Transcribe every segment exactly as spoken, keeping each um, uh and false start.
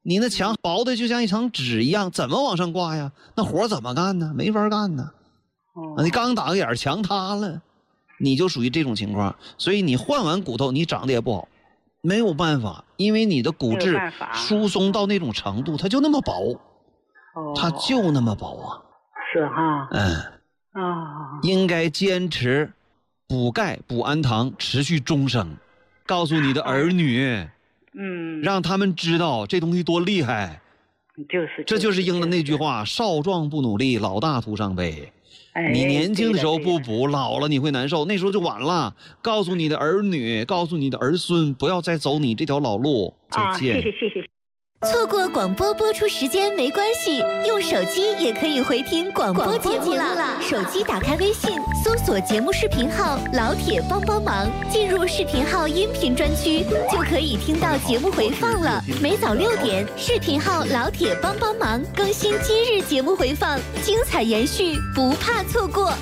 你那墙薄的就像一层纸一样，怎么往上挂呀？那活怎么干呢？没法干呢。 哦、 啊，你刚打个眼，墙塌了，你就属于这种情况。所以你换完骨头，你长得也不好，没有办法，因为你的骨质疏松到那种程度，它就那么薄， 哦、 它就那么薄啊。 是哈。 嗯。 啊。 应该坚持补钙、补氨糖，持续终生。告诉你的儿女。哦嗯， 让他们知道这东西多厉害， 就是， 这就是应了那句话：少壮不努力，老大徒伤悲。 哎， 你年轻的时候不补，老了你会难受，那时候就晚了。告诉你的儿女，告诉你的儿孙，不要再走你这条老路。再见。 啊，谢谢谢谢。 错过广播播出时间没关系，用手机也可以回听广播节目了。手机打开微信，搜索节目视频号“老铁帮帮忙”，进入视频号音频专区，就可以听到节目回放了。每早六点，视频号“老铁帮帮忙”更新今日节目回放，精彩延续，不怕错过。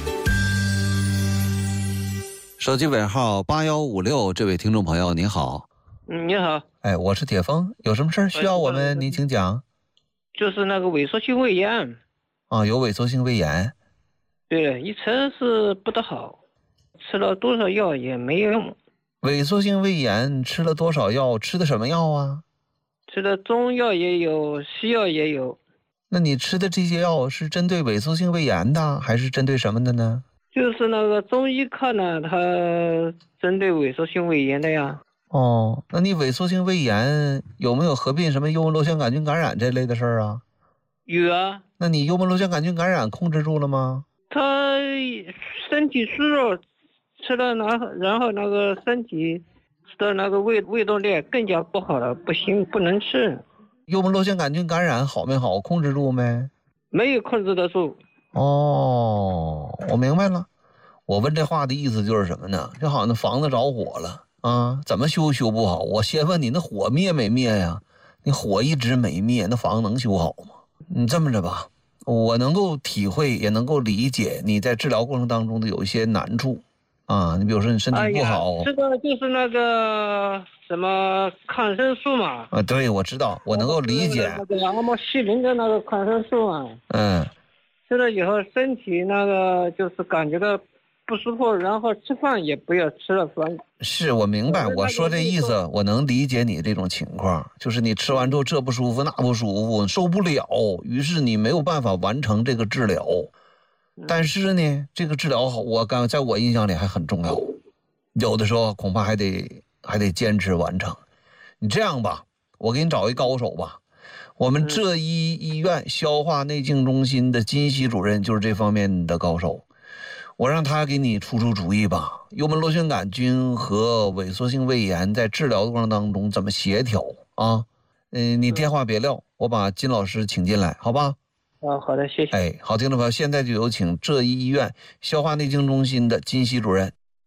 手机尾号八幺五六，这位听众朋友您好。 嗯，你好。 哎，我是铁峰，有什么事需要我们？您请讲。 就是那个萎缩性胃炎。 啊，有萎缩性胃炎。 对，一吃是不得好，吃了多少药也没用。 萎缩性胃炎吃了多少药？吃的什么药啊？ 吃的中药也有，西药也有。 那你吃的这些药是针对萎缩性胃炎的，还是针对什么的呢？ 就是那个中医科呢，它针对萎缩性胃炎的呀。 哦，那你萎缩性胃炎有没有合并什么幽门螺旋杆菌感染这类的事儿啊？ 有啊。 那你幽门螺旋杆菌感染控制住了吗？ 他身体虚弱，吃了然后然后那个身体的那个胃胃动力更加不好了，不行，不能吃。 幽门螺旋杆菌感染好没好？控制住没？ 没有控制得住。 哦，我明白了。我问这话的意思就是什么呢？就好像那房子着火了。啊，怎么修修不好？我先问你，那火灭没灭呀？你火一直没灭，那房子能修好吗？你这么着吧，我能够体会，也能够理解你在治疗过程当中的有一些难处啊。你比如说你身体不好， 哎、这个就是那个什么抗生素嘛。 啊，对，我知道，我能够理解。 那个阿莫西林的那个抗生素嘛。 嗯。 吃了以后，身体那个就是感觉到不舒服，然后吃饭也不要吃了饭。 是我明白，我说这意思，我能理解你这种情况，就是你吃完之后这不舒服那不舒服，受不了，于是你没有办法完成这个治疗。但是呢，这个治疗我刚在我印象里还很重要，有的时候恐怕还得还得坚持完成。你这样吧，我给你找一高手吧，我们浙医医院消化内镜中心的金希主任就是这方面的高手。我让他给你出出主意吧，幽门螺旋杆菌和萎缩性胃炎在治疗过程当中怎么协调啊？嗯、呃，你电话别撂，我把金老师请进来，好吧？ 啊，好的，谢谢。 哎，好，听众朋友，现在就有请浙医医院消化内镜中心的金希主任。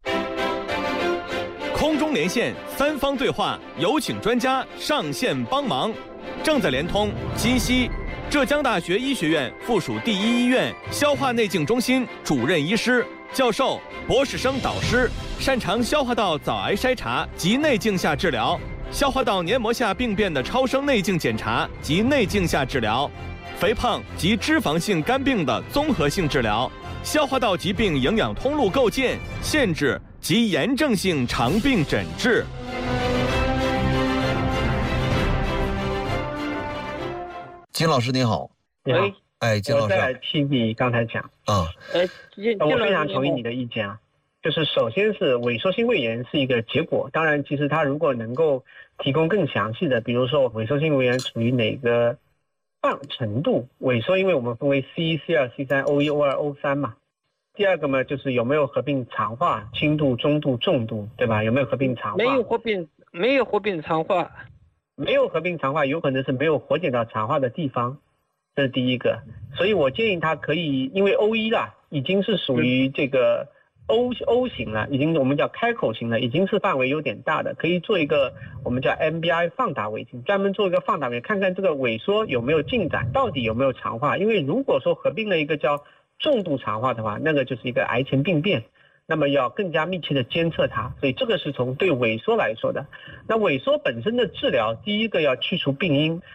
空中连线，三方对话，有请专家上线帮忙。正在连通金希。浙江大学医学院附属第一医院消化内镜中心主任医师、教授、博士生导师，擅长消化道早癌筛查及内镜下治疗，消化道黏膜下病变的超声内镜检查及内镜下治疗，肥胖及脂肪性肝病的综合性治疗，消化道疾病营养通路构建、限制及炎症性肠病诊治。 金老师你好。 你好。 哎，金老师。 我再替你刚才讲啊。 哎， 我非常同意你的意见啊。就是首先是萎缩性胃炎是一个结果，当然其实它如果能够提供更详细的，比如说萎缩性胃炎处于哪个程度萎缩，因为我们分为 C 一、C 二、C 三、O 一、O 二、O 三嘛。第二个嘛，就是有没有合并肠化，轻度、中度、重度，对吧？有没有合并肠化？ 没有合并，没有合并肠化。 没有合并肠化，有可能是没有活检到肠化的地方，这是第一个。所以我建议他可以，因为 O 一 啦，已经是属于这个 O O 型了，已经我们叫开口型了，已经是范围有点大的，可以做一个我们叫 M B I 放大胃镜，专门做一个放大胃，看看这个萎缩有没有进展，到底有没有肠化。因为如果说合并了一个叫重度肠化的话，那个就是一个癌前病变。那么要更加密切的监测它，所以这个是从对萎缩来说的。那萎缩本身的治疗，第一个要去除病因，